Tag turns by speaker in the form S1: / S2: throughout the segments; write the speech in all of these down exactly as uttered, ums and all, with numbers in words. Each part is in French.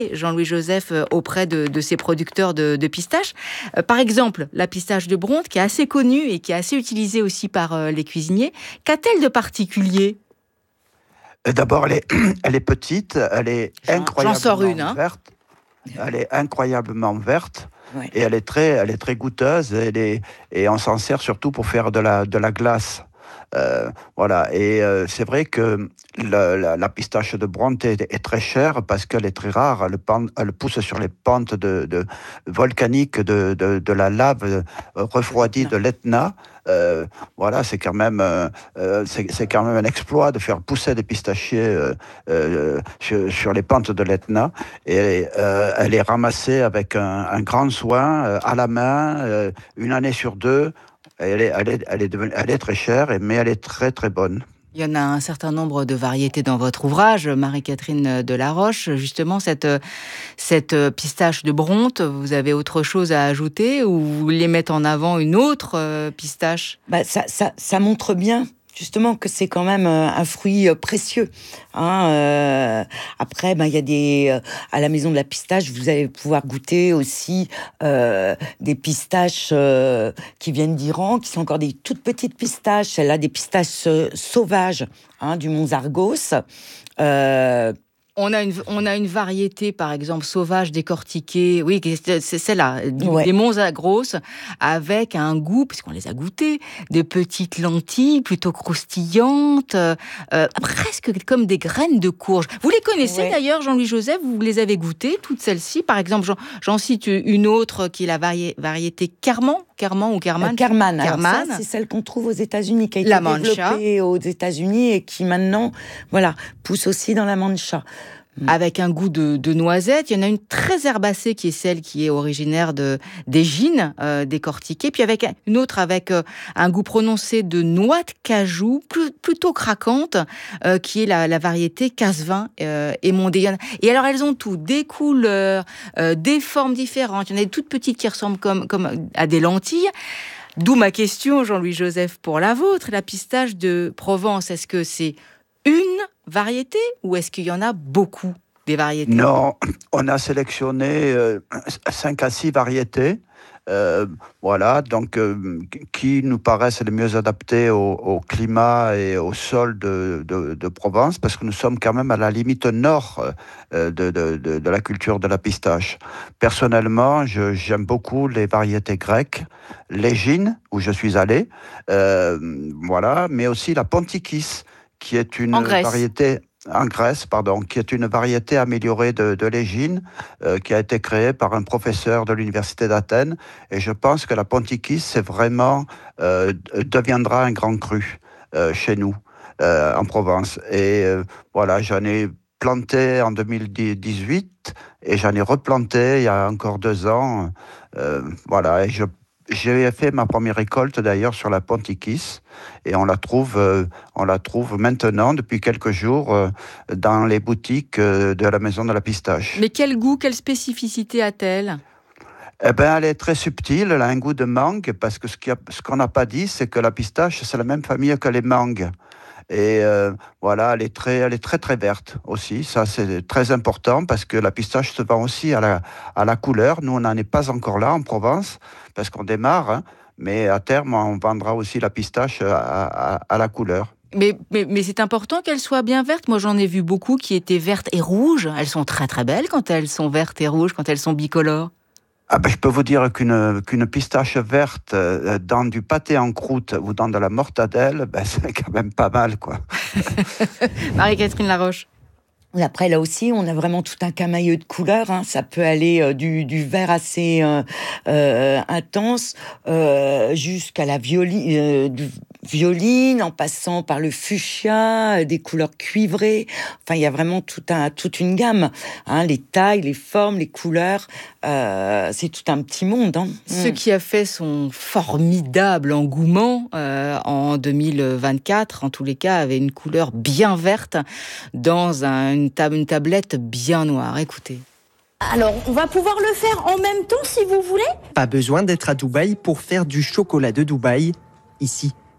S1: Jean-Louis Joseph, auprès de, de ces producteurs de, de pistaches. Euh, par exemple, la pistache de Bronte, qui est assez connue et qui est assez utilisée aussi par euh, les cuisiniers. Qu'a-t-elle de particulier ?
S2: D'abord, elle est, elle est petite, elle est
S1: J'en,
S2: incroyablement
S1: j'en sors une, hein.
S2: verte. Elle est incroyablement verte.
S1: Ouais.
S2: Et elle est très, elle est très goûteuse. Elle est, et on s'en sert surtout pour faire de la, de la glace. Euh, voilà. Et euh, c'est vrai que le, la, la pistache de Bronte est, est très chère parce qu'elle est très rare. Elle, pend, elle pousse sur les pentes de, de, volcaniques de, de, de la lave euh, refroidie de l'Etna. Euh, voilà, c'est quand même, euh, c'est, c'est quand même un exploit de faire pousser des pistachiers euh, euh, sur, sur les pentes de l'Etna. Et euh, elle est ramassée avec un, un grand soin euh, à la main, euh, une année sur deux. Elle est, elle est, elle est, devenue, elle est très chère, mais elle est très très bonne.
S1: Il y en a un certain nombre de variétés dans votre ouvrage, Marie-Catherine Delaroche. Justement, cette, cette pistache de Bronte, vous avez autre chose à ajouter ou vous voulez mettre en avant une autre pistache ?
S3: Bah, ça, ça, ça montre bien justement que c'est quand même un fruit précieux. Hein, euh, après, ben il y a des euh, à la maison de la pistache, vous allez pouvoir goûter aussi euh, des pistaches euh, qui viennent d'Iran, qui sont encore des toutes petites pistaches. Elle a des pistaches euh, sauvages, hein, du Mont Zargos. Euh,
S1: On a, une, on a une variété, par exemple, sauvage, décortiquée, oui, c'est celle-là, ouais. Des Monts Zargos, avec un goût, puisqu'on les a goûtées, de petites lentilles plutôt croustillantes, euh, presque comme des graines de courge. Vous les connaissez ouais. D'ailleurs, Jean-Louis Joseph, vous les avez goûtées, toutes celles-ci. Par exemple, j'en, j'en cite une autre qui est la vari- variété Carman, Carman ou Carman.
S3: Euh, Carman,
S1: Carman.
S3: Ça, c'est celle qu'on trouve aux États-Unis, qui a été
S1: la
S3: développée aux États-Unis et qui maintenant, voilà, pousse aussi dans la Mancha.
S1: Avec un goût de, de noisette. Il y en a une très herbacée qui est celle qui est originaire de, d'Égine, euh, décortiquée. Puis avec une autre avec euh, un goût prononcé de noix de cajou, plus, plutôt craquante, euh, qui est la, la variété Casse-Vin euh, et Mondéenne. Et alors elles ont tout, des couleurs, euh, des formes différentes. Il y en a des toutes petites qui ressemblent comme, comme à des lentilles. D'où ma question, Jean-Louis Joseph, pour la vôtre. La pistache de Provence, est-ce que c'est une variété ou est-ce qu'il y en a beaucoup des variétés ?
S2: Non, on a sélectionné euh, cinq à six variétés, euh, voilà, donc euh, qui nous paraissent les mieux adaptées au, au climat et au sol de, de, de Provence, parce que nous sommes quand même à la limite nord euh, de, de, de, de la culture de la pistache. Personnellement, je, j'aime beaucoup les variétés grecques, l'Égine, où je suis allé, euh, voilà, mais aussi la Pontikis, qui est une variété en Grèce, pardon, qui est une variété améliorée de, de l'Égine, euh, qui a été créée par un professeur de l'université d'Athènes. Et je pense que la Pontikis, c'est vraiment euh, deviendra un grand cru euh, chez nous, euh, en Provence. Et euh, voilà, j'en ai planté en deux mille dix-huit et j'en ai replanté il y a encore deux ans. Euh, voilà, et je J'ai fait ma première récolte d'ailleurs sur la Pontikis et on la trouve, euh, on la trouve maintenant depuis quelques jours euh, dans les boutiques euh, de la maison de la pistache.
S1: Mais quel goût, quelle spécificité a-t-elle ?
S2: Eh ben, elle est très subtile, elle a un goût de mangue parce que ce, qui a, ce qu'on n'a pas dit, c'est que la pistache, c'est la même famille que les mangues. Et euh, voilà, elle est très, elle est très très verte aussi. Ça, c'est très important parce que la pistache se vend aussi à la, à la couleur. Nous, on n'en est pas encore là en Provence parce qu'on démarre, hein, mais à terme, on vendra aussi la pistache à, à, à la couleur.
S1: Mais, mais, mais c'est important qu'elles soient bien vertes. Moi, j'en ai vu beaucoup qui étaient vertes et rouges. Elles sont très très belles quand elles sont vertes et rouges, quand elles sont bicolores.
S2: Ah ben, je peux vous dire qu'une, qu'une pistache verte dans du pâté en croûte ou dans de la mortadelle, ben, c'est quand même pas mal, quoi.
S1: Marie-Catherine Laroche.
S3: Après, là aussi, on a vraiment tout un camailleux de couleurs. Hein. Ça peut aller euh, du, du vert assez euh, euh, intense euh, jusqu'à la violi, euh, du violine, en passant par le fuchsia, des couleurs cuivrées. Enfin, il y a vraiment tout un, toute une gamme. Hein. Les tailles, les formes, les couleurs, euh, c'est tout un petit monde. Hein.
S1: Ce mmh. qui a fait son formidable engouement euh, en deux mille vingt-quatre, en tous les cas, avait une couleur bien verte dans un Une, tab- une tablette bien noire. Écoutez.
S4: Alors, on va pouvoir le faire en même temps si vous voulez ?
S5: Pas besoin d'être à Dubaï pour faire du chocolat de Dubaï. Ici,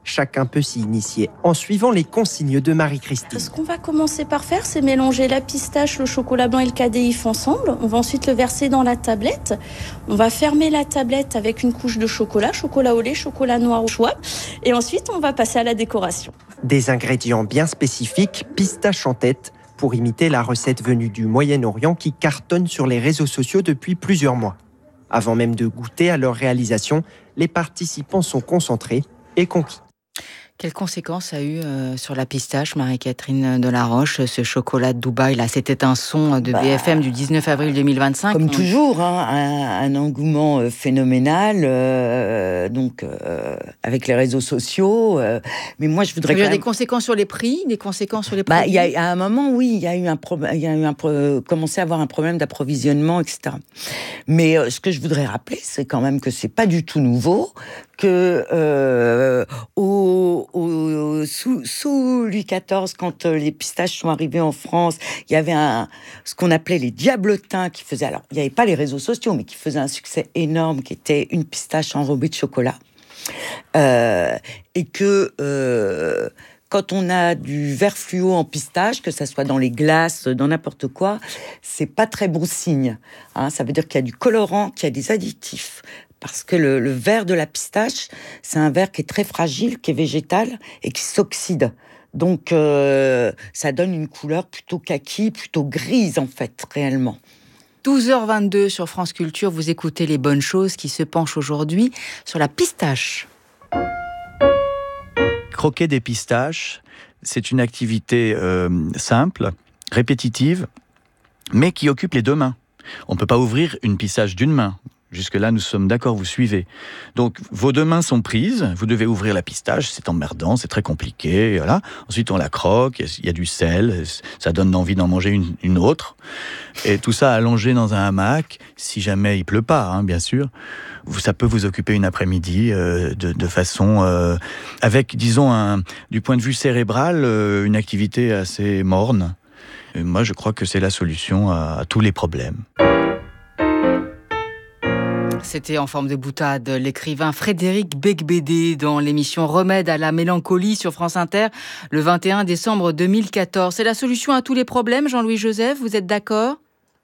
S5: Chacun peut s'y initier en suivant les consignes de Marie-Christine.
S4: Ce qu'on va commencer par faire, c'est mélanger la pistache, le chocolat blanc et le cadéif ensemble. On va ensuite le verser dans la tablette. On va fermer la tablette avec une couche de chocolat, chocolat au lait, chocolat noir au choix. Et ensuite, on va passer à la décoration.
S5: Des ingrédients bien spécifiques, pistache en tête, pour imiter la recette venue du Moyen-Orient qui cartonne sur les réseaux sociaux depuis plusieurs mois. Avant même de goûter à leur réalisation, les participants sont concentrés et conquis.
S1: Quelles conséquences ça a eu euh, sur la pistache, Marie-Catherine Delaroche, ce chocolat de Dubaï là? C'était un son de bah, B F M du dix-neuf avril deux mille vingt-cinq.
S3: Comme on... toujours, hein, un, un engouement phénoménal, euh, donc euh, avec les réseaux sociaux. Euh, mais moi, je voudrais. Il y a
S1: même... des conséquences sur les prix, des conséquences sur les
S3: bah,
S1: produits.
S3: Il y a à un moment, oui, il y a eu un problème, il y a eu un pro... commencé à avoir un problème d'approvisionnement, et cetera. Mais euh, ce que je voudrais rappeler, c'est quand même que c'est pas du tout nouveau. Que euh, au, au, sous, sous Louis quatorze, quand euh, les pistaches sont arrivées en France, il y avait un, ce qu'on appelait les diablotins qui faisaient, alors il n'y avait pas les réseaux sociaux, mais qui faisaient un succès énorme, qui était une pistache enrobée de chocolat. Euh, et que... Euh, Quand on a du vert fluo en pistache, que ça soit dans les glaces, dans n'importe quoi, c'est pas très bon signe. Hein, ça veut dire qu'il y a du colorant, qu'il y a des additifs. Parce que le, le verre de la pistache, c'est un verre qui est très fragile, qui est végétal et qui s'oxyde. Donc, euh, ça donne une couleur plutôt kaki, plutôt grise en fait, réellement.
S1: douze heures vingt-deux sur France Culture, vous écoutez Les Bonnes Choses qui se penchent aujourd'hui sur la pistache.
S6: Croquer des pistaches, c'est une activité euh, simple, répétitive, mais qui occupe les deux mains. On ne peut pas ouvrir une pistache d'une main. Jusque-là, nous sommes d'accord, vous suivez. Donc, vos deux mains sont prises, vous devez ouvrir la pistache, c'est emmerdant, c'est très compliqué, voilà. Ensuite, on la croque, il y a du sel, ça donne envie d'en manger une, une autre. Et tout ça allongé dans un hamac, si jamais il pleut pas, hein, bien sûr. Ça peut vous occuper une après-midi euh, de, de façon... Euh, avec, disons, un, du point de vue cérébral, euh, une activité assez morne. Et moi, je crois que c'est la solution à, à tous les problèmes.
S1: C'était en forme de boutade l'écrivain Frédéric Beigbeder dans l'émission Remède à la mélancolie sur France Inter le vingt et un décembre deux mille quatorze. C'est la solution à tous les problèmes, Jean-Louis Joseph, vous êtes d'accord ?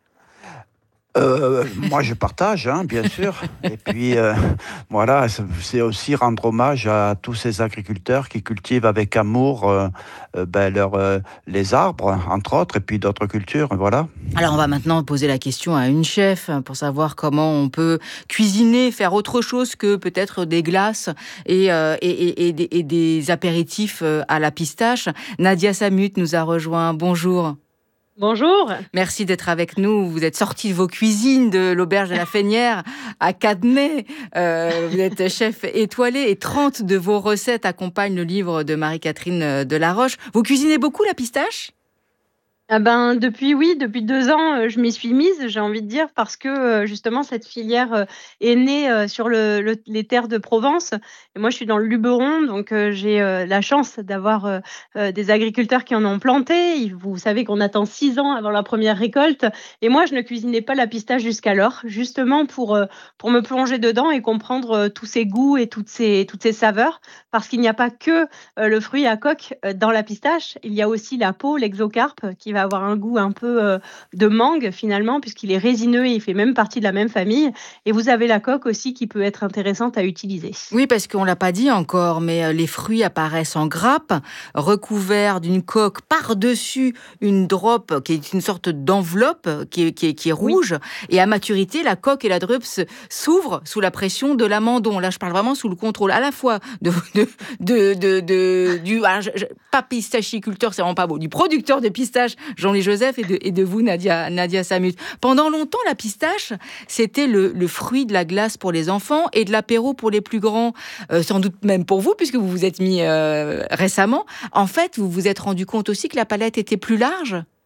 S2: Euh, moi, je partage, hein, bien sûr. Et puis, euh, voilà, c'est aussi rendre hommage à tous ces agriculteurs qui cultivent avec amour euh, ben, leur, euh, les arbres, entre autres, et puis d'autres cultures, voilà.
S1: Alors, on va maintenant poser la question à une chef pour savoir comment on peut cuisiner, faire autre chose que peut-être des glaces et, euh, et, et, et, des, et des apéritifs à la pistache. Nadia Samut nous a rejoint. Bonjour.
S7: Bonjour.
S1: Merci d'être avec nous. Vous êtes sortie de vos cuisines de l'auberge de la Fénière à Cadmet. Euh, vous êtes chef étoilé et trente de vos recettes accompagnent le livre de Marie-Catherine Delaroche. Vous cuisinez beaucoup la pistache ?
S7: Ah ben, depuis, oui, depuis deux ans, euh, je m'y suis mise, j'ai envie de dire, parce que euh, justement, cette filière euh, est née euh, sur le, le, les terres de Provence. Et moi, je suis dans le Luberon, donc euh, j'ai euh, la chance d'avoir euh, euh, des agriculteurs qui en ont planté. Vous savez qu'on attend six ans avant la première récolte. Et moi, je ne cuisinais pas la pistache jusqu'alors, justement pour, euh, pour me plonger dedans et comprendre euh, tous ces goûts et toutes ces, toutes ces saveurs. Parce qu'il n'y a pas que euh, le fruit à coque euh, dans la pistache, il y a aussi la peau, l'exocarpe, qui va avoir un goût un peu euh, de mangue finalement, puisqu'il est résineux et il fait même partie de la même famille. Et vous avez la coque aussi qui peut être intéressante à utiliser.
S1: Oui, parce qu'on ne l'a pas dit encore, mais les fruits apparaissent en grappe, recouverts d'une coque par-dessus une drop qui est une sorte d'enveloppe qui est, qui est, qui est rouge. Oui. Et à maturité, la coque et la drupe s'ouvrent sous la pression de l'amandon. Là, je parle vraiment sous le contrôle à la fois de, de, de, de, de du alors, je, je, pas pistachiculteur, c'est vraiment pas beau, du producteur de pistaches, Jean-Louis Joseph, et de, et de vous, Nadia, Nadia Samut. Pendant longtemps, la pistache, c'était le, le fruit de la glace pour les enfants et de l'apéro pour les plus grands, euh, sans doute même pour vous, puisque vous vous êtes mis euh, récemment. En fait, vous vous êtes rendu compte aussi que la palette était plus large ?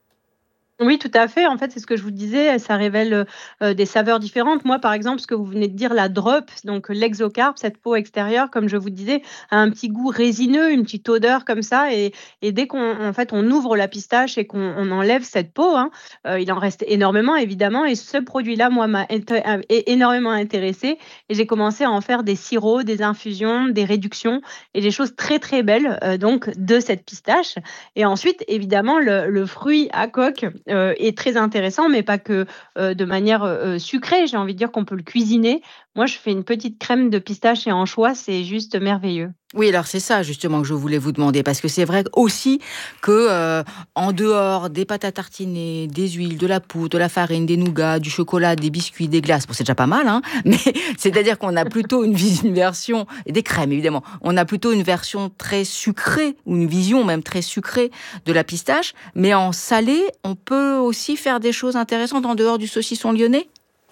S7: Oui, tout à fait. En fait, c'est ce que je vous disais, ça révèle, heu, des saveurs différentes. Moi, par exemple, ce que vous venez de dire, la drop, donc l'exocarpe, cette peau extérieure, comme je vous disais, a un petit goût résineux, une petite odeur comme ça et et dès qu'on en fait, on ouvre la pistache et qu'on on enlève cette peau, hein, heu, il en reste énormément évidemment et ce produit-là, moi, m'a inté a é énormément intéressée et j'ai commencé à en faire des sirops, des infusions, des réductions et des choses très, très belles, heu, donc de cette pistache et ensuite, évidemment, le le fruit à coque, heu, est très intéressant, mais pas que, heu, de manière, heu sucrée. J'ai envie de dire qu'on peut le cuisiner. Moi, je fais une petite crème de pistache et anchois, c'est juste merveilleux.
S1: Oui, alors c'est ça justement que je voulais vous demander, parce que c'est vrai aussi que euh, en dehors des pâtes à tartiner, des huiles, de la poudre, de la farine, des nougats, du chocolat, des biscuits, des glaces, bon c'est déjà pas mal, hein, mais c'est-à-dire qu'on a plutôt une, vis- une version, et des crèmes évidemment, on a plutôt une version très sucrée, ou une vision même très sucrée de la pistache, mais en salé, on peut aussi faire des choses intéressantes en dehors du saucisson lyonnais.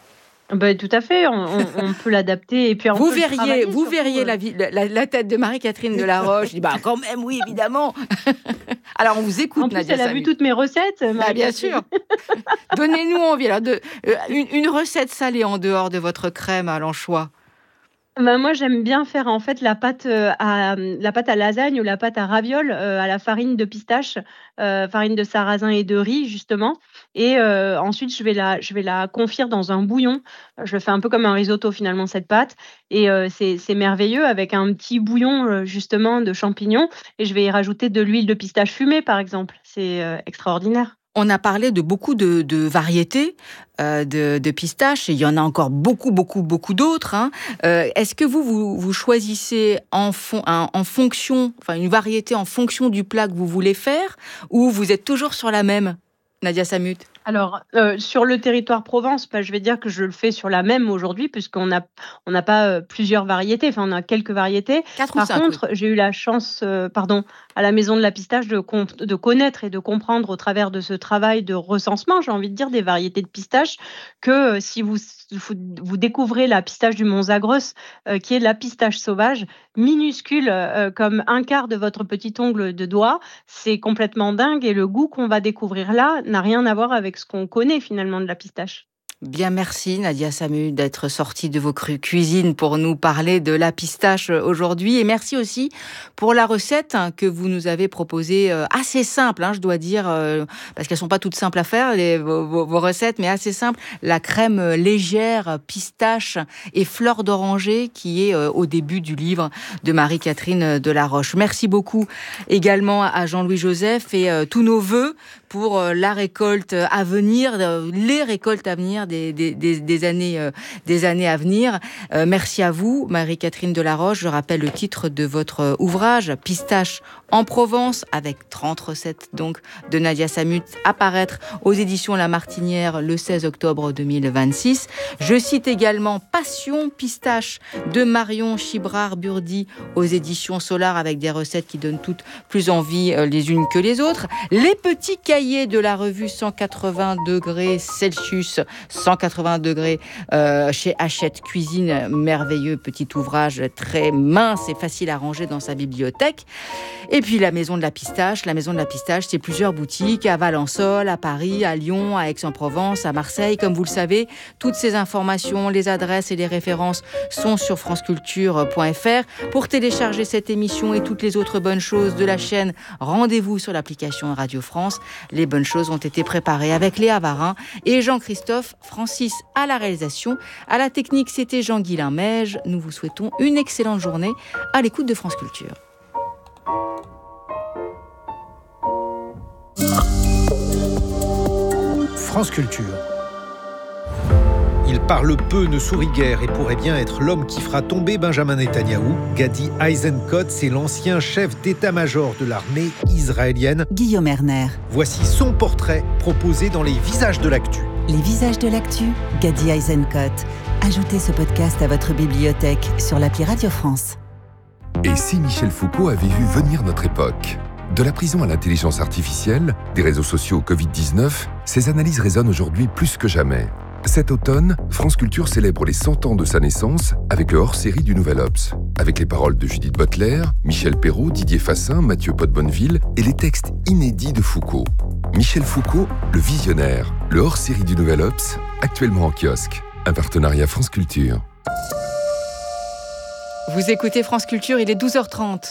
S7: Bah, tout à fait, on on on peut l'adapter et puis on
S1: Vous
S7: peut le
S1: verriez,
S7: travailler
S1: vous
S7: surtout,
S1: verriez
S7: heu
S1: la, vie- la, la tête de Marie-Catherine Delaroche. Je dis, bah quand même, oui, évidemment. Alors, on vous écoute,
S7: en plus,
S1: Nadia
S7: elle a vu
S1: Samut.
S7: toutes mes recettes,
S1: Bah, bien
S7: Marie-Catherine.
S1: sûr. Donnez-nous envie. Alors, de, euh, une, une recette salée en dehors de votre crème à l'anchois.
S7: Bah, moi, j'aime bien faire, en fait, la pâte, heu, à, mmh, la pâte à lasagne ou la pâte à ravioles, heu, à la farine de pistache, heu, farine de sarrasin et de riz, justement et heu, ensuite, je vais la je vais la confire dans un bouillon. Je le fais un peu comme un risotto, finalement, cette pâte et heu, c'est c'est merveilleux avec un petit bouillon, heu, justement, de champignons et je vais y rajouter de l'huile de pistache fumée, par exemple. C'est, heu, extraordinaire.
S1: On a parlé de beaucoup de, de variétés euh, de, de pistaches, et il y en a encore beaucoup, beaucoup, beaucoup d'autres. Hein. Euh, est-ce que vous, vous, vous choisissez en, fon- en, en fonction, enfin une variété en fonction du plat que vous voulez faire, ou vous êtes toujours sur la même, Nadia Samut?
S7: Alors, heu, sur le territoire Provence, bah, je vais dire que je le fais sur la même aujourd'hui puisqu'on n'a on n'a pas, heu, plusieurs variétés, enfin, on a quelques variétés.
S1: Quatre ou
S7: Par
S1: cinq, oui.
S7: contre, j'ai eu la chance, heu, pardon, à la Maison de la Pistache de con de connaître et de comprendre au travers de ce travail de recensement, j'ai envie de dire, des variétés de pistaches que, heu, si vous s vous vous découvrez la pistache du Mont Zagros, heu, qui est la pistache sauvage, minuscule, heu heu, comme un quart de votre petit ongle de doigt, c'est complètement dingue et le goût qu'on va découvrir là n'a rien à voir avec ce qu'on connaît finalement de la pistache.
S1: Bien, merci Nadia Samut d'être sortie de vos cru- cuisines pour nous parler de la pistache euh, aujourd'hui. Et merci aussi pour la recette hein, que vous nous avez proposée, euh, assez simple, hein, je dois dire, euh, parce qu'elles sont pas toutes simples à faire, les, vos, vos- vos recettes, mais assez simple. La crème euh, légère, pistache et fleur d'oranger qui est euh, au début du livre de Marie-Catherine Delaroche. Merci beaucoup également à Jean-Louis Joseph et euh, tous nos vœux pour euh, la récolte à venir, euh, les récoltes à venir des, des, des, des, années, euh, des années à venir. Euh, merci à vous, Marie-Catherine Delaroche. Je rappelle le titre de votre ouvrage, Pistache en Provence, avec trente recettes donc de Nadia Samut, à paraître aux éditions La Martinière le seize octobre deux mille vingt-six. Je cite également Passion Pistache de Marion Chibrard-Burdi aux éditions Solar, avec des recettes qui donnent toutes plus envie euh, les unes que les autres. Les petits cahiers de la revue cent quatre-vingts degrés Celsius, cent quatre-vingts degrés euh, chez Hachette Cuisine, merveilleux petit ouvrage très mince et facile à ranger dans sa bibliothèque. Et puis la Maison de la Pistache, la Maison de la Pistache, c'est plusieurs boutiques à Valençol, à Paris, à Lyon, à Aix-en-Provence, à Marseille. Comme vous le savez, toutes ces informations, les adresses et les références sont sur franceculture point f r. Pour télécharger cette émission et toutes les autres bonnes choses de la chaîne, rendez-vous sur l'application Radio France. Les bonnes choses ont été préparées avec Léa Varin et Jean-Christophe Francis à la réalisation. À la technique, c'était Jean-Guilain Meige. Nous vous souhaitons une excellente journée à l'écoute de France Culture.
S8: France Culture. Il parle peu, ne sourit guère et pourrait bien être l'homme qui fera tomber Benjamin Netanyahou. Gadi Eisenkot, c'est l'ancien chef d'état-major de l'armée israélienne.
S9: Guillaume Erner.
S8: Voici son portrait proposé dans Les Visages de l'actu.
S9: Les Visages de l'actu, Gadi Eisenkot. Ajoutez ce podcast à votre bibliothèque sur l'appli Radio France.
S10: Et si Michel Foucault avait vu venir notre époque ? De la prison à l'intelligence artificielle, des réseaux sociaux au covid dix-neuf, ces analyses résonnent aujourd'hui plus que jamais. Cet automne, France Culture célèbre les cent ans de sa naissance avec le hors-série du Nouvel Obs, avec les paroles de Judith Butler, Michel Perrault, Didier Fassin, Mathieu Pot-Bonneville et les textes inédits de Foucault. Michel Foucault, le visionnaire, le hors-série du Nouvel Obs, actuellement en kiosque. Un partenariat France Culture.
S1: Vous écoutez France Culture, il est douze heures trente.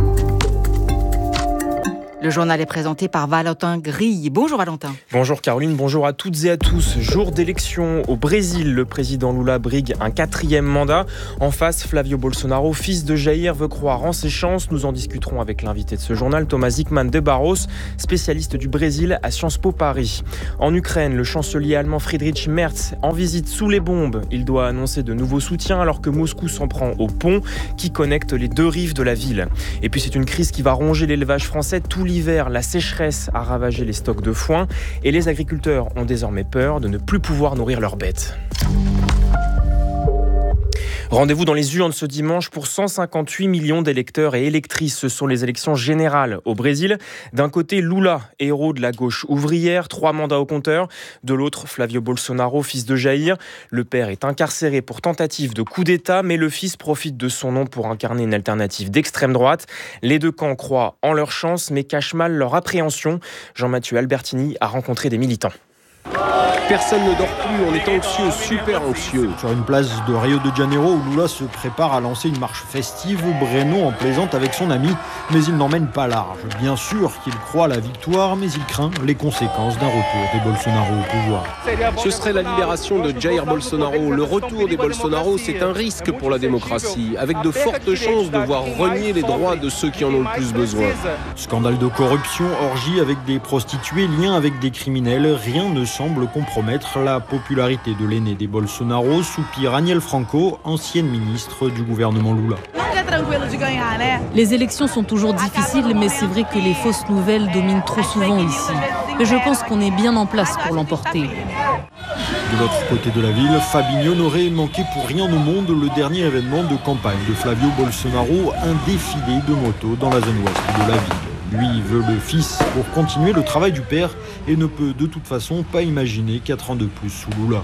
S1: Le journal est présenté par Valentin Grille. Bonjour Valentin.
S11: Bonjour Caroline, bonjour à toutes et à tous. Jour d'élection au Brésil, le président Lula brigue un quatrième mandat. En face, Flavio Bolsonaro, fils de Jair, veut croire en ses chances. Nous en discuterons avec l'invité de ce journal, Thomas Hickman de Barros, spécialiste du Brésil à Sciences Po Paris. En Ukraine, le chancelier allemand Friedrich Merz en visite sous les bombes. Il doit annoncer de nouveaux soutiens alors que Moscou s'en prend au pont qui connecte les deux rives de la ville. Et puis c'est une crise qui va ronger l'élevage français tout l'hiver. La sécheresse a ravagé les stocks de foin et les agriculteurs ont désormais peur de ne plus pouvoir nourrir leurs bêtes. Rendez-vous dans les urnes ce dimanche pour cent cinquante-huit millions d'électeurs et électrices. Ce sont les élections générales au Brésil. D'un côté, Lula, héros de la gauche ouvrière, trois mandats au compteur. De l'autre, Flavio Bolsonaro, fils de Jair. Le père est incarcéré pour tentative de coup d'État, mais le fils profite de son nom pour incarner une alternative d'extrême droite. Les deux camps croient en leur chance, mais cachent mal leur appréhension. Jean-Mathieu Albertini a rencontré des militants.
S12: Personne ne dort plus, on est anxieux, super anxieux.
S13: Sur une place de Rio de Janeiro où Lula se prépare à lancer une marche festive, Breno en plaisante avec son ami, mais il n'emmène pas large. Bien sûr qu'il croit à la victoire, mais il craint les conséquences d'un retour des Bolsonaro au pouvoir.
S12: Ce serait la libération de Jair Bolsonaro. Le retour des Bolsonaro, c'est un risque pour la démocratie, avec de fortes chances de voir renier les droits de ceux qui en ont le plus besoin.
S13: Scandale de corruption, orgie avec des prostituées, lien avec des criminels, rien ne semble compromettre la popularité de l'aîné des Bolsonaro, soupire Aniel Franco, ancienne ministre du gouvernement Lula.
S14: Les élections sont toujours difficiles, mais c'est vrai que les fausses nouvelles dominent trop souvent ici. Et je pense qu'on est bien en place pour l'emporter.
S13: De l'autre côté de la ville, Fabinho n'aurait manqué pour rien au monde le dernier événement de campagne de Flavio Bolsonaro, un défilé de motos dans la zone ouest de la ville. Lui veut le fils pour continuer le travail du père et ne peut de toute façon pas imaginer quatre ans de plus sous Lula.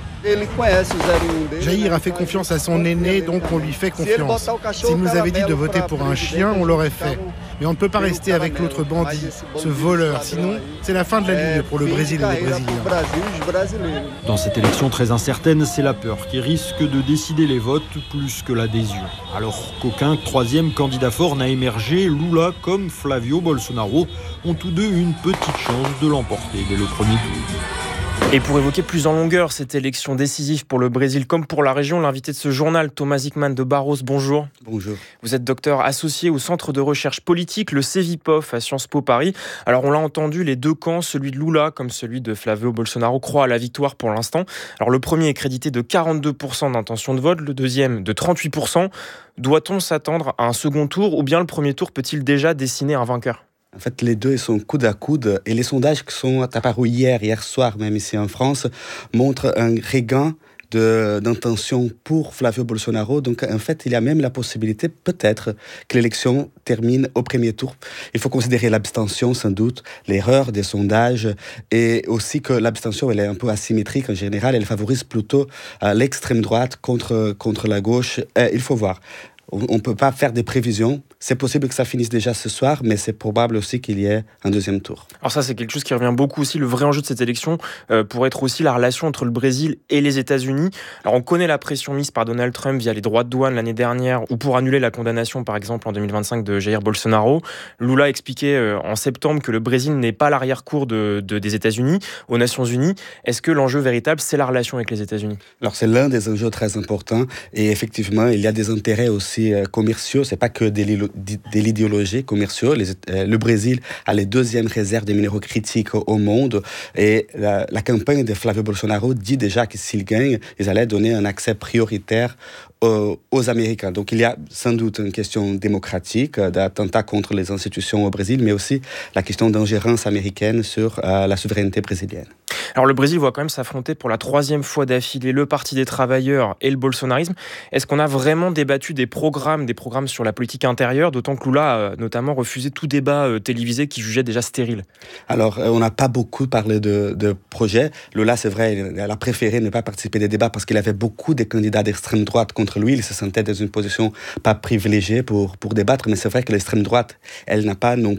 S15: Jair a fait confiance à son aîné, donc on lui fait confiance. S'il nous avait dit de voter pour un chien, on l'aurait fait. Mais on ne peut pas rester avec l'autre bandit, ce voleur. Sinon, c'est la fin de la ligne pour le Brésil et les Brésiliens.
S13: Dans cette élection très incertaine, c'est la peur qui risque de décider les votes plus que l'adhésion. Alors qu'aucun troisième candidat fort n'a émergé, Lula comme Flavio Bolsonaro ont tous deux une petite chance de l'emporter dès le premier tour.
S11: Et pour évoquer plus en longueur cette élection décisive pour le Brésil comme pour la région, l'invité de ce journal, Thomas Hickman de Barros, bonjour.
S16: Bonjour.
S11: Vous êtes docteur associé au Centre de recherche politique, le CEVIPOF à Sciences Po Paris. Alors on l'a entendu, les deux camps, celui de Lula comme celui de Flavio Bolsonaro, croient à la victoire pour l'instant. Alors le premier est crédité de quarante-deux pour cent d'intention de vote, le deuxième de trente-huit pour cent. Doit-on s'attendre à un second tour ou bien le premier tour peut-il déjà dessiner un vainqueur ?
S16: En fait, les deux sont coude à coude et les sondages qui sont apparus hier, hier soir, même ici en France, montrent un regain de, d'intention pour Flavio Bolsonaro. Donc, en fait, il y a même la possibilité, peut-être, que l'élection termine au premier tour. Il faut considérer l'abstention, sans doute, l'erreur des sondages et aussi que l'abstention, elle est un peu asymétrique en général. Elle favorise plutôt euh, l'extrême droite contre, contre la gauche. Euh, il faut voir. On ne peut pas faire des prévisions. C'est possible que ça finisse déjà ce soir, mais c'est probable aussi qu'il y ait un deuxième tour.
S11: Alors ça, c'est quelque chose qui revient beaucoup aussi. Le vrai enjeu de cette élection euh, pourrait être aussi la relation entre le Brésil et les États-Unis. Alors on connaît la pression mise par Donald Trump via les droits de douane l'année dernière ou pour annuler la condamnation, par exemple, en deux mille vingt-cinq de Jair Bolsonaro. Lula expliquait euh, en septembre que le Brésil n'est pas l'arrière-cour de, de, des États-Unis aux Nations Unies. Est-ce que l'enjeu véritable, c'est la relation avec les États-Unis ?
S16: Alors c'est l'un des enjeux très importants et effectivement, il y a des intérêts aussi commerciaux, c'est pas que de l'idéologie commerciaux. Les, euh, le Brésil a les deuxièmes réserves de minéraux critiques au monde et la, la campagne de Flavio Bolsonaro dit déjà que s'il gagne, ils allaient donner un accès prioritaire aux, aux Américains. Donc il y a sans doute une question démocratique, d'attentat contre les institutions au Brésil, mais aussi la question d'ingérence américaine sur euh, la souveraineté brésilienne.
S11: Alors le Brésil voit quand même s'affronter pour la troisième fois d'affilée le Parti des travailleurs et le bolsonarisme. Est-ce qu'on a vraiment débattu des programmes, des programmes sur la politique intérieure, d'autant que Lula a notamment refusé tout débat euh, télévisé qui jugeait déjà stérile ?
S16: Alors euh, on n'a pas beaucoup parlé de, de projets. Lula, c'est vrai, elle a préféré ne pas participer des débats parce qu'il avait beaucoup de candidats d'extrême droite contre lui. Il se sentait dans une position pas privilégiée pour, pour débattre, mais c'est vrai que l'extrême droite, elle n'a pas non plus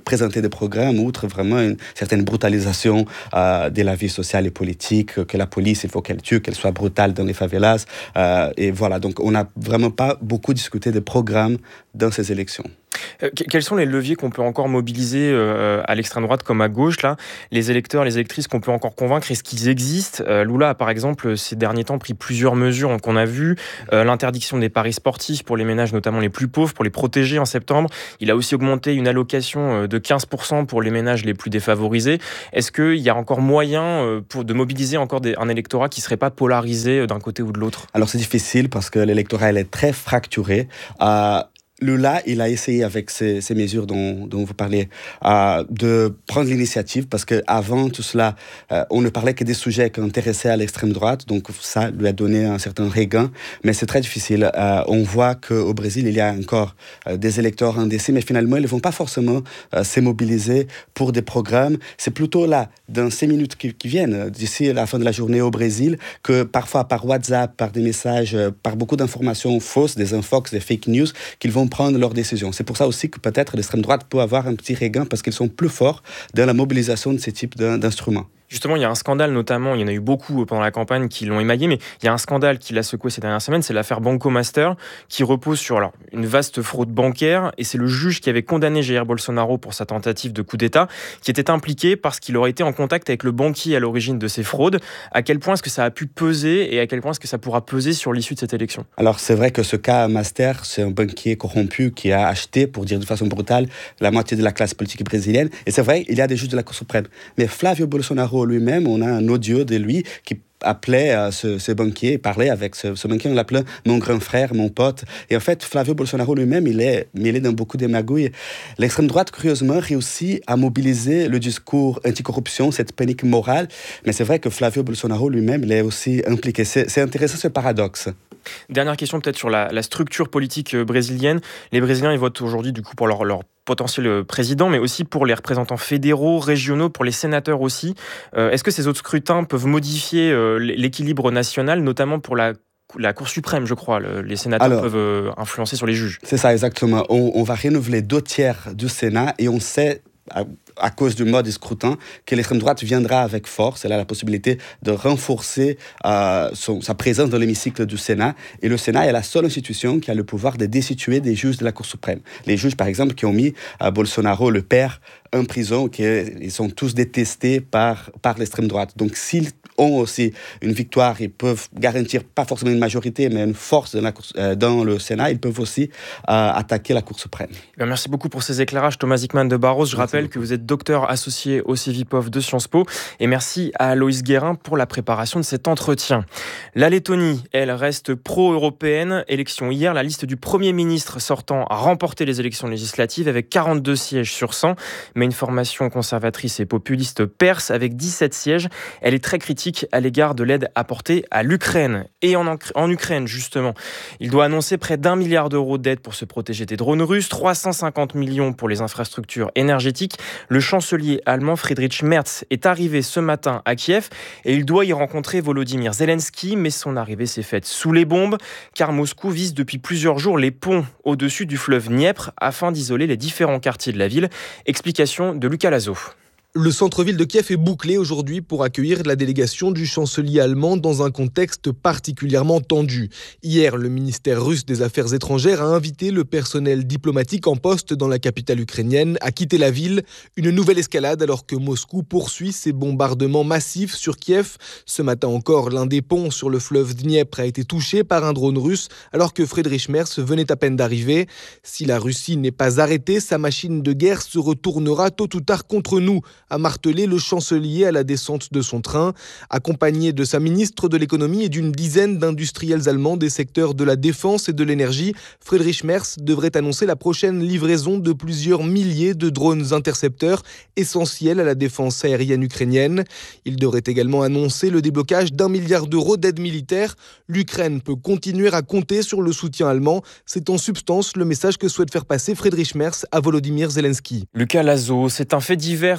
S16: présenter des programmes, outre vraiment une certaine brutalisation euh, de la vie sociale et politique, que la police, il faut qu'elle tue, qu'elle soit brutale dans les favelas. Euh, et voilà, donc on n'a vraiment pas beaucoup discuté de programmes dans ces élections.
S11: Euh, quels sont les leviers qu'on peut encore mobiliser euh, à l'extrême droite comme à gauche, là, les électeurs, les électrices qu'on peut encore convaincre, est-ce qu'ils existent? euh, Lula a par exemple ces derniers temps pris plusieurs mesures qu'on a vues, euh, l'interdiction des paris sportifs pour les ménages notamment les plus pauvres, pour les protéger en septembre. Il a aussi augmenté une allocation de quinze pour cent pour les ménages les plus défavorisés. Est-ce qu'il y a encore moyen pour, de mobiliser encore des, un électorat qui ne serait pas polarisé d'un côté ou de l'autre?
S16: Alors c'est difficile parce que l'électorat elle est très fracturé. Euh, Lula, il a essayé avec ces, ces mesures dont, dont vous parlez euh, de prendre l'initiative parce qu'avant tout cela, euh, on ne parlait que des sujets qui intéressaient à l'extrême droite, donc ça lui a donné un certain regain, mais c'est très difficile. Euh, on voit qu'au Brésil, il y a encore euh, des électeurs indécis, mais finalement, ils ne vont pas forcément euh, se mobiliser pour des programmes. C'est plutôt là, dans ces minutes qui, qui viennent, d'ici la fin de la journée au Brésil, que parfois par WhatsApp, par des messages, par beaucoup d'informations fausses, des infox, des fake news, qu'ils vont prendre leurs décisions. C'est pour ça aussi que peut-être l'extrême droite peut avoir un petit regain parce qu'ils sont plus forts dans la mobilisation de ce type d'instruments.
S11: Justement, il y a un scandale notamment, il y en a eu beaucoup pendant la campagne qui l'ont émaillé, mais il y a un scandale qui l'a secoué ces dernières semaines, c'est l'affaire Banco Master, qui repose sur alors, une vaste fraude bancaire, et c'est le juge qui avait condamné Jair Bolsonaro pour sa tentative de coup d'État, qui était impliqué parce qu'il aurait été en contact avec le banquier à l'origine de ces fraudes. À quel point est-ce que ça a pu peser, et à quel point est-ce que ça pourra peser sur l'issue de cette élection?
S16: Alors c'est vrai que ce cas Master, c'est un banquier corrompu qui a acheté, pour dire de façon brutale, la moitié de la classe politique brésilienne, et c'est vrai, il y a des juges de la Cour suprême. Mais Flavio Bolsonaro lui-même, on a un audio de lui qui appelait euh, ce, ce banquier, parlait avec ce, ce banquier, on l'appelait mon grand frère, mon pote. Et en fait, Flavio Bolsonaro lui-même, il est mêlé dans beaucoup de magouilles. L'extrême droite, curieusement, réussit à mobiliser le discours anticorruption, cette panique morale. Mais c'est vrai que Flavio Bolsonaro lui-même, il est aussi impliqué. C'est, c'est intéressant ce paradoxe.
S11: Dernière question peut-être sur la, la structure politique brésilienne. Les Brésiliens, ils votent aujourd'hui du coup pour leur, leur potentiel président, mais aussi pour les représentants fédéraux, régionaux, pour les sénateurs aussi. Euh, est-ce que ces autres scrutins peuvent modifier euh, l'équilibre national, notamment pour la la Cour suprême, je crois, le, les sénateurs Alors, peuvent euh, influencer sur les juges?
S16: C'est ça, exactement. On, on va renouveler deux tiers du Sénat et on sait, à, à cause du mode scrutin, que l'extrême droite viendra avec force. Elle a la possibilité de renforcer euh, son, sa présence dans l'hémicycle du Sénat. Et le Sénat est la seule institution qui a le pouvoir de destituer des juges de la Cour suprême. Les juges, par exemple, qui ont mis euh, Bolsonaro, le père, en prison, qui ils sont tous détestés par, par l'extrême droite. Donc, s'ils ont aussi une victoire, ils peuvent garantir pas forcément une majorité, mais une force dans, la cour, euh, dans le Sénat, ils peuvent aussi euh, attaquer la Cour suprême.
S11: Bien, merci beaucoup pour ces éclairages, Thomas Hickman de Barros. Je merci rappelle beaucoup. Que vous êtes docteur associé au Cevipof de Sciences Po. Et merci à Loïs Guérin pour la préparation de cet entretien. La Lettonie, elle, reste pro-européenne. Élection hier, la liste du Premier ministre sortant a remporté les élections législatives avec quarante-deux sièges sur cent. Mais une formation conservatrice et populiste perse avec dix-sept sièges. Elle est très critique à l'égard de l'aide apportée à l'Ukraine. Et en, en Ukraine, justement, il doit annoncer près d'un milliard d'euros d'aide pour se protéger des drones russes, trois cent cinquante millions pour les infrastructures énergétiques. Le chancelier allemand Friedrich Merz est arrivé ce matin à Kiev et il doit y rencontrer Volodymyr Zelensky, mais son arrivée s'est faite sous les bombes, car Moscou vise depuis plusieurs jours les ponts au-dessus du fleuve Dniepr afin d'isoler les différents quartiers de la ville. Explication de Lucas Lazo.
S17: Le centre-ville de Kiev est bouclé aujourd'hui pour accueillir la délégation du chancelier allemand dans un contexte particulièrement tendu. Hier, le ministère russe des Affaires étrangères a invité le personnel diplomatique en poste dans la capitale ukrainienne à quitter la ville. Une nouvelle escalade alors que Moscou poursuit ses bombardements massifs sur Kiev. Ce matin encore, l'un des ponts sur le fleuve Dniepr a été touché par un drone russe alors que Friedrich Merz venait à peine d'arriver. Si la Russie n'est pas arrêtée, sa machine de guerre se retournera tôt ou tard contre nous, a martelé le chancelier à la descente de son train. Accompagné de sa ministre de l'économie et d'une dizaine d'industriels allemands des secteurs de la défense et de l'énergie, Friedrich Merz devrait annoncer la prochaine livraison de plusieurs milliers de drones intercepteurs essentiels à la défense aérienne ukrainienne. Il devrait également annoncer le déblocage d'un milliard d'euros d'aide militaire. L'Ukraine peut continuer à compter sur le soutien allemand. C'est en substance le message que souhaite faire passer Friedrich Merz à Volodymyr Zelensky.
S11: Lucas Lazo, c'est un fait divers sordide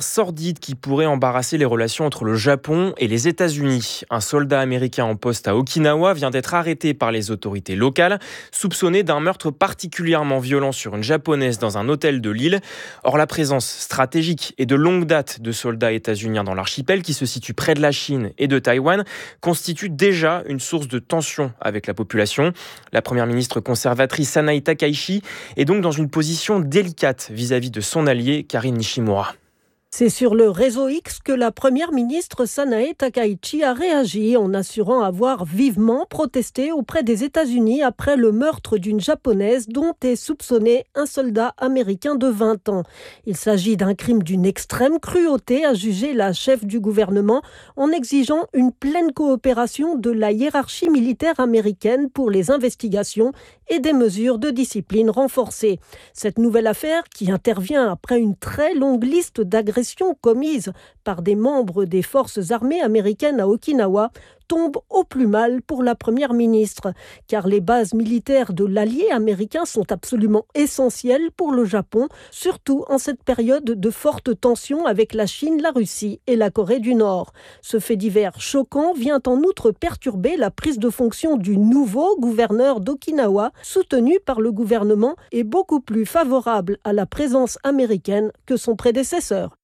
S11: guide qui pourrait embarrasser les relations entre le Japon et les États-Unis. Un soldat américain en poste à Okinawa vient d'être arrêté par les autorités locales, soupçonné d'un meurtre particulièrement violent sur une japonaise dans un hôtel de l'île. Or, la présence stratégique et de longue date de soldats états-uniens dans l'archipel, qui se situe près de la Chine et de Taïwan, constitue déjà une source de tension avec la population. La première ministre conservatrice Sanae Takaichi est donc dans une position délicate vis-à-vis de son allié Karine Nishimura.
S18: C'est sur le réseau X que la première ministre Sanae Takaichi a réagi en assurant avoir vivement protesté auprès des États-Unis après le meurtre d'une japonaise dont est soupçonné un soldat américain de vingt ans. Il s'agit d'un crime d'une extrême cruauté, a jugé la chef du gouvernement, en exigeant une pleine coopération de la hiérarchie militaire américaine pour les investigations et des mesures de discipline renforcées. Cette nouvelle affaire, qui intervient après une très longue liste d'agressions commises par des membres des forces armées américaines à Okinawa, tombe au plus mal pour la première ministre, car les bases militaires de l'allié américain sont absolument essentielles pour le Japon, surtout en cette période de forte tension avec la Chine, la Russie et la Corée du Nord. Ce fait divers choquant vient en outre perturber la prise de fonction du nouveau gouverneur d'Okinawa, soutenu par le gouvernement et beaucoup plus favorable à la présence américaine que son prédécesseur.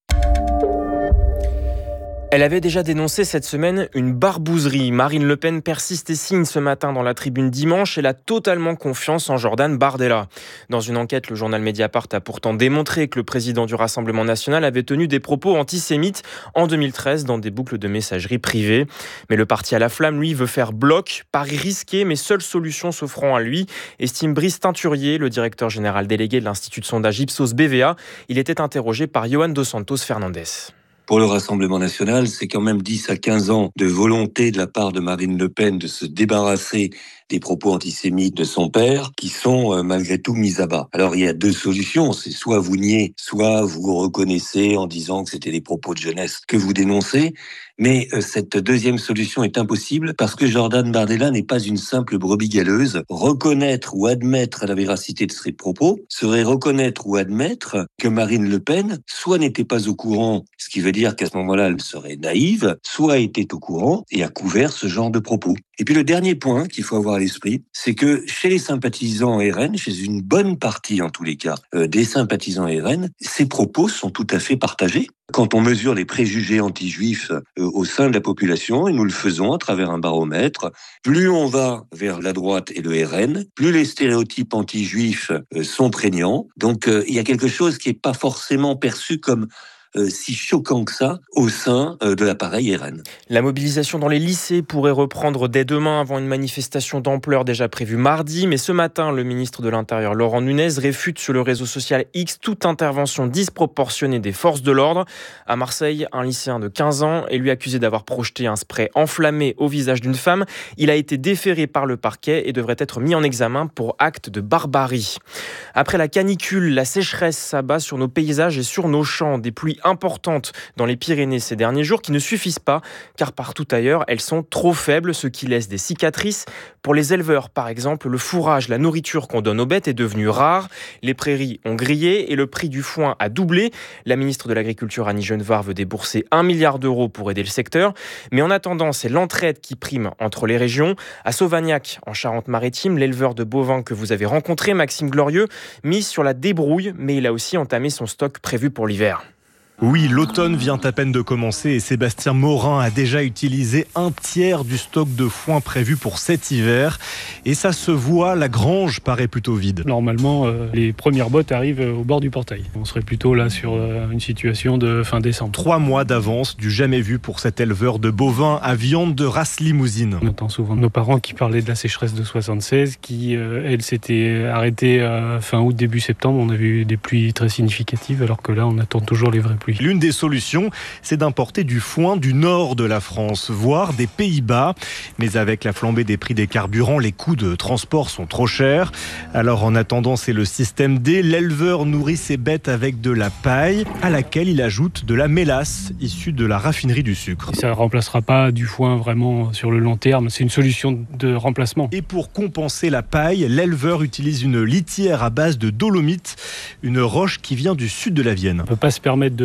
S11: Elle avait déjà dénoncé cette semaine une barbouzerie. Marine Le Pen persiste et signe ce matin dans la Tribune dimanche. Elle a totalement confiance en Jordan Bardella. Dans une enquête, le journal Mediapart a pourtant démontré que le président du Rassemblement national avait tenu des propos antisémites en deux mille treize dans des boucles de messagerie privées. Mais le parti à la flamme, lui, veut faire bloc. Pari risqué, mais seule solution s'offrant à lui, estime Brice Teinturier, le directeur général délégué de l'Institut de sondage Ipsos B V A. Il était interrogé par Johan Dos Santos Fernandez.
S19: Pour le Rassemblement national, c'est quand même dix à quinze ans de volonté de la part de Marine Le Pen de se débarrasser des propos antisémites de son père qui sont euh, malgré tout mis à bas. Alors il y a deux solutions, c'est soit vous niez, soit vous reconnaissez en disant que c'était des propos de jeunesse que vous dénoncez. Mais euh, cette deuxième solution est impossible parce que Jordan Bardella n'est pas une simple brebis galeuse. Reconnaître ou admettre la véracité de ses propos serait reconnaître ou admettre que Marine Le Pen soit n'était pas au courant, ce qui veut dire qu'à ce moment-là, elle serait naïve, soit était au courant et a couvert ce genre de propos. Et puis le dernier point qu'il faut avoir à l'esprit, c'est que chez les sympathisants R N, chez une bonne partie en tous les cas euh, des sympathisants R N, ces propos sont tout à fait partagés. Quand on mesure les préjugés anti-juifs euh, au sein de la population, et nous le faisons à travers un baromètre, plus on va vers la droite et le R N, plus les stéréotypes anti-juifs euh, sont prégnants. Donc euh, il y a quelque chose qui n'est pas forcément perçu comme Euh, si choquant que ça au sein euh, de l'appareil R N.
S11: La mobilisation dans les lycées pourrait reprendre dès demain avant une manifestation d'ampleur déjà prévue mardi. Mais ce matin, le ministre de l'Intérieur, Laurent Nunez, réfute sur le réseau social X toute intervention disproportionnée des forces de l'ordre. À Marseille, un lycéen de quinze ans est lui accusé d'avoir projeté un spray enflammé au visage d'une femme. Il a été déféré par le parquet et devrait être mis en examen pour acte de barbarie. Après la canicule, la sécheresse s'abat sur nos paysages et sur nos champs. Des pluies importantes dans les Pyrénées ces derniers jours qui ne suffisent pas car partout ailleurs elles sont trop faibles, ce qui laisse des cicatrices. Pour les éleveurs par exemple, le fourrage, la nourriture qu'on donne aux bêtes est devenue rare. Les prairies ont grillé et le prix du foin a doublé. La ministre de l'Agriculture Annie Genevard veut débourser un milliard d'euros pour aider le secteur. Mais en attendant, c'est l'entraide qui prime entre les régions. À Sauvagnac, en Charente-Maritime, l'éleveur de bovins que vous avez rencontré, Maxime Glorieux, mise sur la débrouille, mais il a aussi entamé son stock prévu pour l'hiver.
S20: Oui, l'automne vient à peine de commencer et Sébastien Morin a déjà utilisé un tiers du stock de foin prévu pour cet hiver. Et ça se voit, la grange paraît plutôt vide.
S21: Normalement, euh, les premières bottes arrivent au bord du portail. On serait plutôt là sur euh, une situation de fin décembre.
S20: Trois mois d'avance, du jamais vu pour cet éleveur de bovins à viande de race limousine.
S21: On entend souvent nos parents qui parlaient de la sécheresse de soixante-seize, qui, euh, elle, s'était arrêtée euh, fin août, début septembre. On a vu des pluies très significatives, alors que là, on attend toujours les vraies pluies.
S20: L'une des solutions, c'est d'importer du foin du nord de la France, voire des Pays-Bas. Mais avec la flambée des prix des carburants, les coûts de transport sont trop chers. Alors en attendant, c'est le système D. L'éleveur nourrit ses bêtes avec de la paille, à laquelle il ajoute de la mélasse, issue de la raffinerie du sucre.
S21: Ça ne remplacera pas du foin vraiment sur le long terme, c'est une solution de remplacement.
S20: Et pour compenser la paille, l'éleveur utilise une litière à base de dolomite, une roche qui vient du sud de la Vienne.
S21: On ne peut pas se permettre de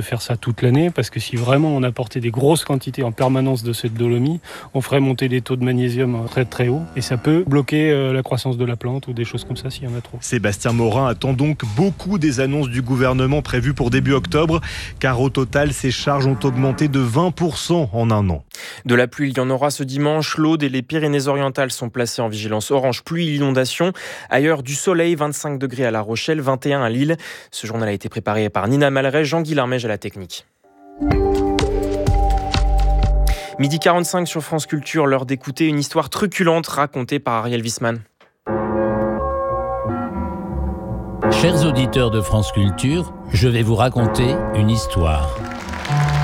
S21: faire ça toute l'année, parce que si vraiment on apportait des grosses quantités en permanence de cette dolomie, on ferait monter les taux de magnésium très très haut, et ça peut bloquer euh, la croissance de la plante ou des choses comme ça s'il y en a trop.
S20: Sébastien Morin attend donc beaucoup des annonces du gouvernement prévues pour début octobre, car au total, ces charges ont augmenté de vingt pour cent en un an.
S11: De la pluie, il y en aura ce dimanche. L'Aude et les Pyrénées-Orientales sont placées en vigilance orange pluie inondation. Ailleurs, du soleil, vingt-cinq degrés à La Rochelle, vingt et un à Lille. Ce journal a été préparé par Nina Malray, Jean-Guy Larmège à la technique. midi quarante-cinq sur France Culture, l'heure d'écouter une histoire truculente racontée par Ariel Wiesman.
S4: Chers auditeurs de France Culture, je vais vous raconter une histoire.